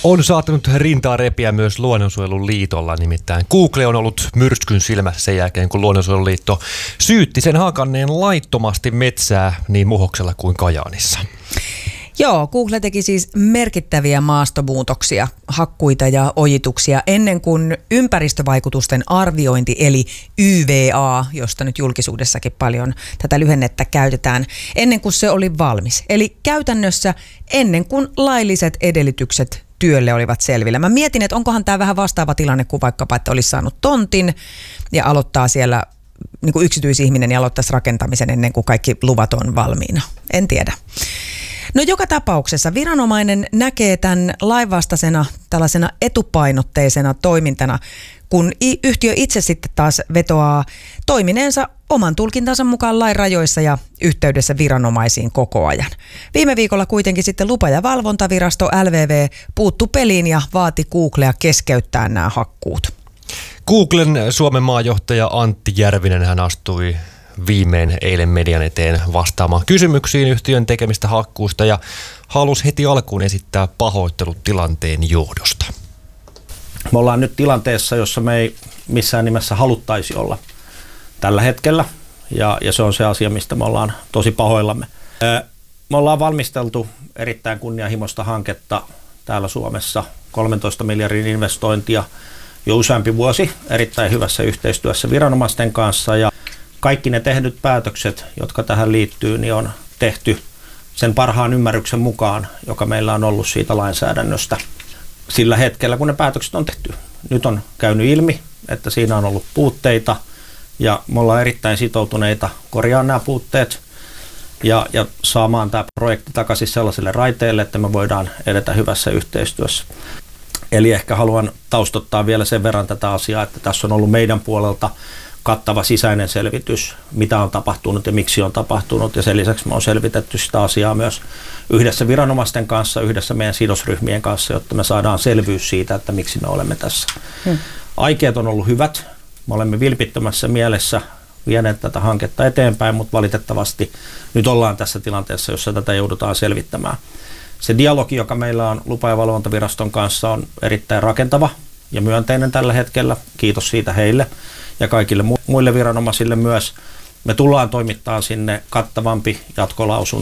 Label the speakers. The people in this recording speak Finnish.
Speaker 1: On saattanut rintaa repiä myös Luonnonsuojeluliitolla, nimittäin Google on ollut myrskyn silmässä sen jälkeen, kun Luonnonsuojeluliitto syytti sen hakanneen laittomasti metsää niin Muhoksella kuin Kajaanissa.
Speaker 2: Joo, Google teki siis merkittäviä maastomuutoksia, hakkuita ja ojituksia ennen kuin ympäristövaikutusten arviointi eli YVA, josta nyt julkisuudessakin paljon tätä lyhennettä käytetään, ennen kuin se oli valmis. Eli käytännössä ennen kuin lailliset edellytykset työlle olivat selvillä. Mä mietin, että onkohan tämä vähän vastaava tilanne kuin vaikkapa, että olisi saanut tontin ja aloittaa siellä niin kuin yksityisihminen ja aloittaisi rakentamisen ennen kuin kaikki luvat on valmiina. En tiedä. No joka tapauksessa viranomainen näkee tämän lainvastaisena tällaisena etupainotteisena toimintana, kun yhtiö itse sitten taas vetoaa toimineensa oman tulkintansa mukaan lain rajoissa ja yhteydessä viranomaisiin koko ajan. Viime viikolla kuitenkin sitten lupa- ja valvontavirasto LVV puuttui peliin ja vaati Googlea keskeyttää nämä hakkuut.
Speaker 1: Googlen Suomen maajohtaja Antti Järvinen hän astui viimein eilen median eteen vastaamaan kysymyksiin yhtiön tekemistä hakkuusta ja halusi heti alkuun esittää pahoittelut tilanteen johdosta.
Speaker 3: Me ollaan nyt tilanteessa, jossa me ei missään nimessä haluttaisi olla tällä hetkellä ja se on se asia, mistä me ollaan tosi pahoillamme. Me ollaan valmisteltu erittäin kunnianhimoista hanketta täällä Suomessa, 13 miljardin investointia jo useampi vuosi erittäin hyvässä yhteistyössä viranomaisten kanssa ja kaikki ne tehdyt päätökset, jotka tähän liittyy, niin on tehty sen parhaan ymmärryksen mukaan, joka meillä on ollut siitä lainsäädännöstä sillä hetkellä, kun ne päätökset on tehty. Nyt on käynyt ilmi, että siinä on ollut puutteita ja me ollaan erittäin sitoutuneita korjaamaan nämä puutteet ja saamaan tämä projekti takaisin sellaiselle raiteelle, että me voidaan edetä hyvässä yhteistyössä. Eli ehkä haluan taustottaa vielä sen verran tätä asiaa, että tässä on ollut meidän puolelta kattava sisäinen selvitys, mitä on tapahtunut ja miksi on tapahtunut. Ja sen lisäksi me on selvitetty sitä asiaa myös yhdessä viranomaisten kanssa, yhdessä meidän sidosryhmien kanssa, jotta me saadaan selvyys siitä, että miksi me olemme tässä. Aikeet on ollut hyvät. Me olemme vilpittömässä mielessä vieneet tätä hanketta eteenpäin, mutta valitettavasti nyt ollaan tässä tilanteessa, jossa tätä joudutaan selvittämään. Se dialogi, joka meillä on lupa- ja valvontaviraston kanssa, on erittäin rakentava ja myönteinen tällä hetkellä. Kiitos siitä heille ja kaikille muille viranomaisille myös. Me tullaan toimittamaan sinne kattavampi jatkolausunto